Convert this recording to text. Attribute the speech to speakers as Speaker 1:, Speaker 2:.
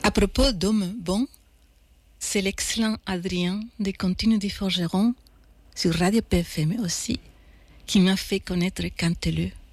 Speaker 1: À propos d'hommes bons, c'est l'excellent Adrien des Continues du Forgeron, sur Radio PFM aussi, qui m'a fait connaître Canteleu.